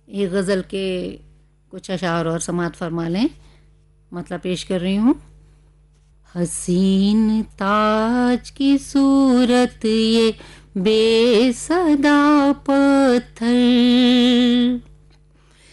एक गज़ल के कुछ अशार और समात फरमा लें। मतलब पेश कर रही हूँ। हसीन ताज की सूरत ये बेसदा पत्थर,